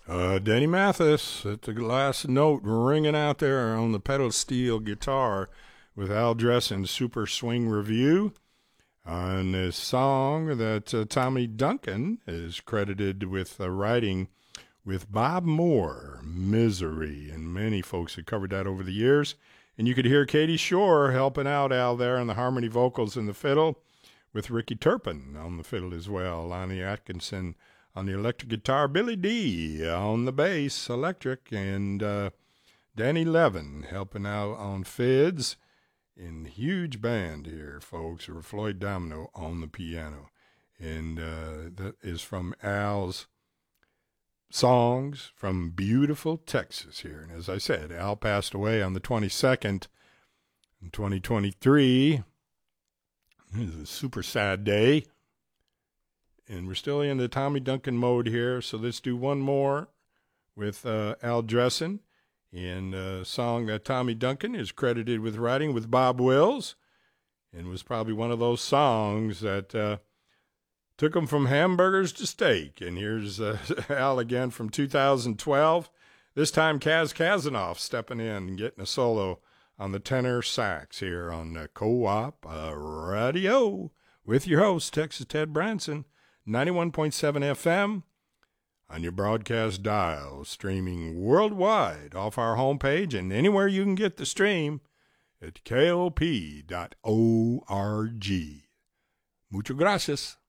Denny Mathis at the last note, ringing out there on the pedal steel guitar with Al Dressen's Super Swing Review on this song that Tommy Duncan is credited with writing with Bob Moore, Misery, and many folks have covered that over the years. And you could hear Katie Shore helping out Al there on the harmony vocals and the fiddle, with Ricky Turpin on the fiddle as well, Lonnie Atkinson on the electric guitar, Billy D on the bass, electric, and Danny Levin helping out on fids. In huge band here, folks, or Floyd Domino on the piano. And that is from Al's songs from beautiful Texas here. And as I said, Al passed away on the 22nd in 2023. It was a super sad day. And we're still in the Tommy Duncan mode here, so let's do one more with Al Dressen, and a song that Tommy Duncan is credited with writing with Bob Wills, and was probably one of those songs that took him from hamburgers to steak. And here's Al again from 2012. This time Kaz Kazanoff stepping in and getting a solo on the tenor sax here on Co-op Radio with your host, Texas Ted Branson. 91.7 FM on your broadcast dial, streaming worldwide off our homepage and anywhere you can get the stream at KOP.org. Muchas gracias.